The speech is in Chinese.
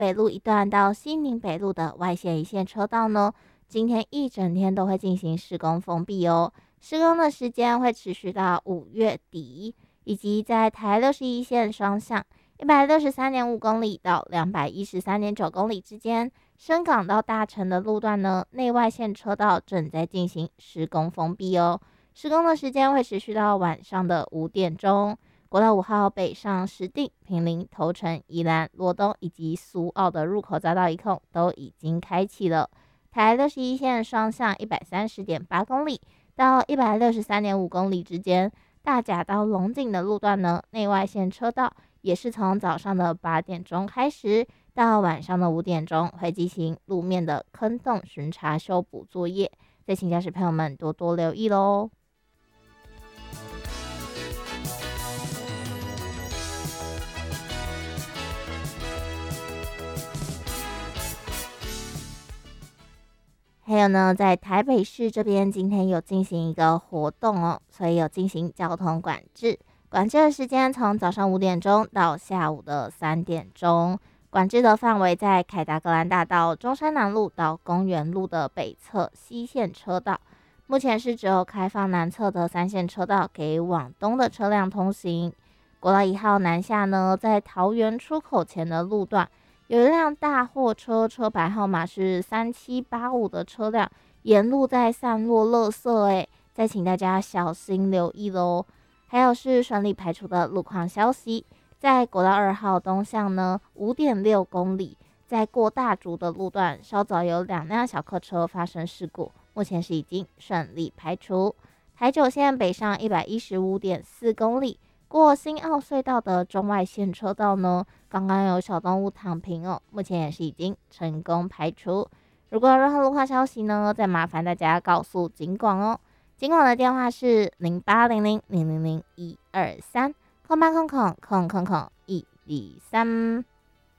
北路一段到西宁北路的外线一线车道呢，今天一整天都会进行施工封闭哦。施工的时间会持续到5月底，以及在台61线双向163.5公里到213.9公里之间，深港到大城的路段呢，内外线车道正在进行施工封闭哦。施工的时间会持续到晚上的5点钟。国道5号北上石碇、坪林、头城、宜兰、罗东以及苏澳的入口匝道一控都已经开启了。台61线双向130.8公里到163.5公里之间，大甲到龙井的路段呢，内外线车道也是从早上的8点钟开始，到晚上的5点钟会进行路面的坑洞巡查修补作业，再请驾驶朋友们多多留意喽。还有呢，在台北市这边今天有进行一个活动哦，所以有进行交通管制。管制的时间从早上5点钟到下午的3点钟。管制的范围在凯达格兰大道、中山南路到公园路的北侧西线车道。目前是只有开放南侧的3线车道给往东的车辆通行。国道1号南下呢，在桃园出口前的路段，有一辆大货车，车牌号码是3785的车辆，沿路在散落垃圾，再请大家小心留意喽。还有是顺利排除的路况消息，在国道2号东向呢，5.6公里，在过大竹的路段，稍早有2辆小客车发生事故，目前是已经顺利排除。台九线北上115.4公里。过新澳隧道的中外线车道呢，刚刚有小动物躺平哦，目前也是已经成功排除。如果有任何路况消息呢，再麻烦大家告诉警广哦。警广的电话是0800000123，0800000123。